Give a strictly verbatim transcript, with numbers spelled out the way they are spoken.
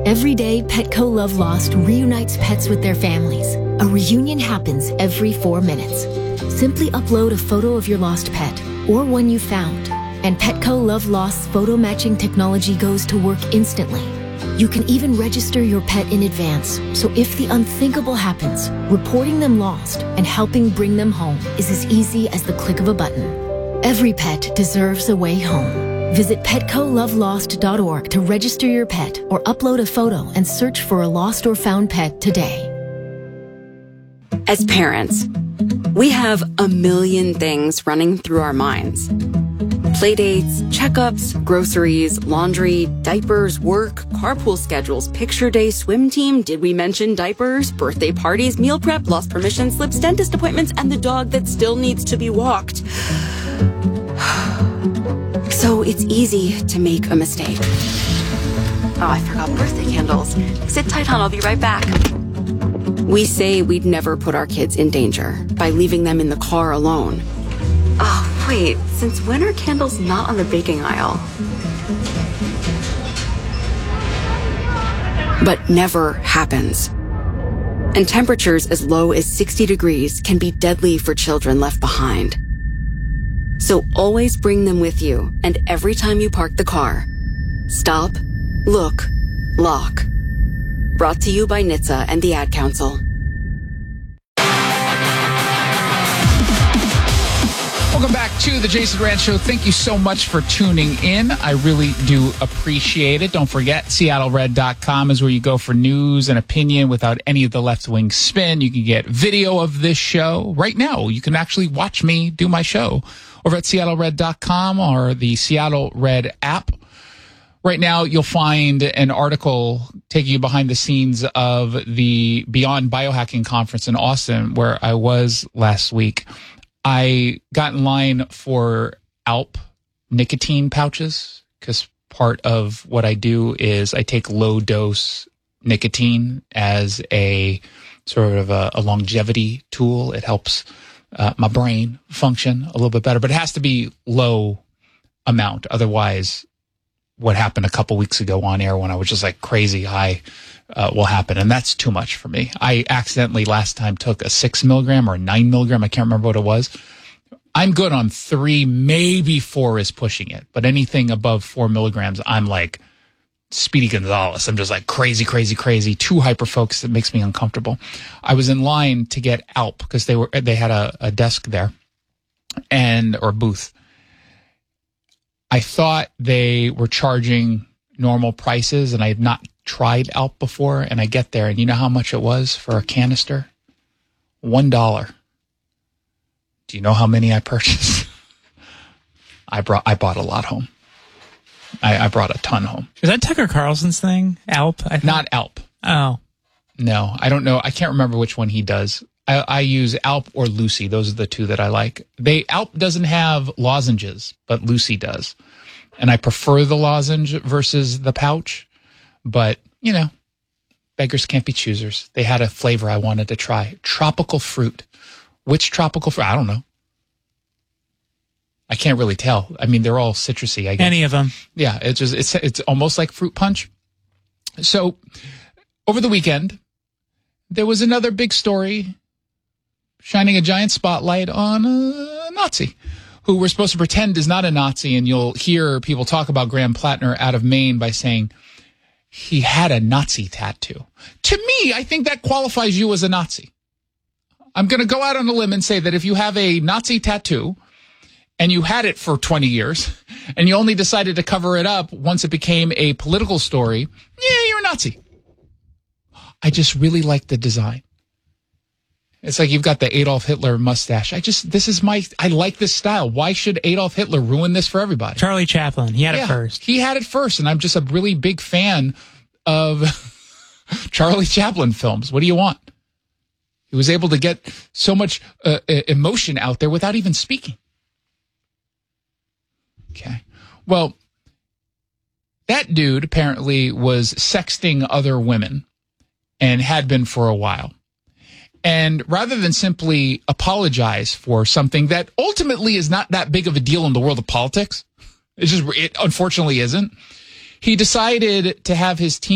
Every day, Petco Love Lost reunites pets with their families. A reunion happens every four minutes. Simply upload a photo of your lost pet or one you found, and Petco Love Lost's photo matching technology goes to work instantly. You can even register your pet in advance, so if the unthinkable happens, reporting them lost and helping bring them home is as easy as the click of a button. Every pet deserves a way home. Visit petco love lost dot org to register your pet or upload a photo and search for a lost or found pet today. As parents, we have a million things running through our minds. Playdates, checkups, groceries, laundry, diapers, work, carpool schedules, picture day, swim team, did we mention diapers, birthday parties, meal prep, lost permission slips, dentist appointments, and the dog that still needs to be walked. So it's easy to make a mistake. Oh, I forgot birthday candles. Sit tight, hon, I'll be right back. We say we'd never put our kids in danger by leaving them in the car alone. Oh, wait, since when are candles not on the baking aisle? But never happens. And temperatures as low as sixty degrees can be deadly for children left behind. So always bring them with you, and every time you park the car, stop, look, lock. Brought to you by N H T S A and the Ad Council. Welcome back to the Jason Rand Show. Thank you so much for tuning in. I really do appreciate it. Don't forget, seattle red dot com is where you go for news and opinion without any of the left-wing spin. You can get video of this show right now. You can actually watch me do my show over at seattle red dot com or the Seattle Red app. Right now, you'll find an article taking you behind the scenes of the Beyond Biohacking Conference in Austin, where I was last week. I got in line for Alp nicotine pouches because part of what I do is I take low dose nicotine as a sort of a, a longevity tool. It helps uh, my brain function a little bit better, but it has to be low amount. Otherwise, what happened a couple weeks ago on air when I was just like crazy high uh, will happen. And that's too much for me. I accidentally last time took a six milligram or a nine milligram. I can't remember what it was. I'm good on three, maybe four is pushing it. But anything above four milligrams, I'm like Speedy Gonzalez. I'm just like crazy, crazy, crazy. Too hyper-focused. It makes me uncomfortable. I was in line to get Alp because they were they had a, a desk there and or a booth. I thought they were charging normal prices, and I had not tried Alp before, and I get there, and you know how much it was for a canister? One dollar. Do you know how many I purchased? I brought I bought a lot home. I, I brought a ton home. Is that Tucker Carlson's thing? Alp? I think? Not Alp. Oh. No, I don't know. I can't remember which one he does. I, I use Alp or Lucy. Those are the two that I like. They Alp doesn't have lozenges, but Lucy does. And I prefer the lozenge versus the pouch. But, you know, beggars can't be choosers. They had a flavor I wanted to try. Tropical fruit. Which tropical fruit? I don't know. I can't really tell. I mean, they're all citrusy, I guess. Any of them. Yeah, it's just it's it's almost like fruit punch. So, over the weekend, there was another big story shining a giant spotlight on a Nazi who we're supposed to pretend is not a Nazi, and you'll hear people talk about Graham Plattner out of Maine by saying he had a Nazi tattoo. To me, I think that qualifies you as a Nazi. I'm going to go out on a limb and say that if you have a Nazi tattoo and you had it for twenty years and you only decided to cover it up once it became a political story, yeah, you're a Nazi. I just really like the design. It's like you've got the Adolf Hitler mustache. I just, this is my, I like this style. Why should Adolf Hitler ruin this for everybody? Charlie Chaplin, he had yeah, it first. He had it first, and I'm just a really big fan of Charlie Chaplin films. What do you want? He was able to get so much uh, emotion out there without even speaking. Okay. Well, that dude apparently was sexting other women and had been for a while. And rather than simply apologize for something that ultimately is not that big of a deal in the world of politics, it just, it unfortunately isn't, he decided to have his team